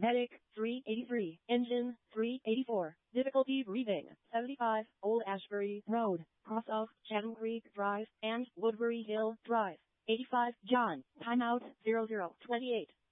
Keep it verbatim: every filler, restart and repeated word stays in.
Medic, three eighty-three. Engine, three eighty-four. Difficulty breathing, seventy-five. Old Ashbury Road, cross of Chatham Creek Drive and Woodbury Hill Drive. eighty-five. John, timeout, zero zero twenty-eight.